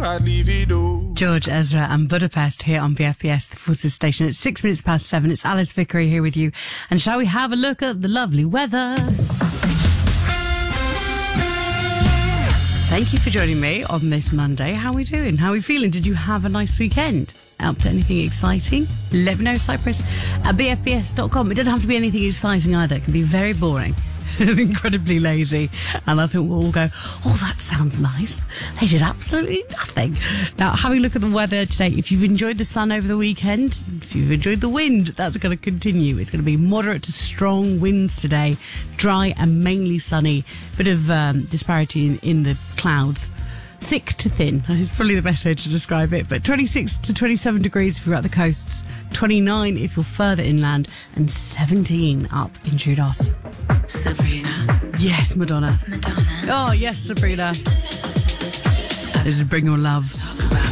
I'd leave it all. George Ezra and Budapest here on BFBS, the Forces Station. It's 6 minutes past 7. It's Alice Vickery here with you. And shall we have a look at the lovely weather? Thank you for joining me on this Monday. How are we doing? How are we feeling? Did you have a nice weekend? Up to anything exciting? Let me know, Cyprus at bfbs.com. It doesn't have to be anything exciting either. It can be very boring. Incredibly lazy, and I think we'll all go, oh, that sounds nice. They did absolutely nothing. Now, having a look at the weather today, if you've enjoyed the sun over the weekend, if you've enjoyed the wind, that's going to continue. It's going to be moderate to strong winds today, dry and mainly sunny. Bit of disparity in the clouds. Thick to thin is probably the best way to describe it, but 26 to 27 degrees if you're at the coasts, 29 if you're further inland, and 17 up in Troodos. Sabrina. Yes, Madonna. Madonna. Oh, yes, Sabrina. This is Bring Your Love. Talk about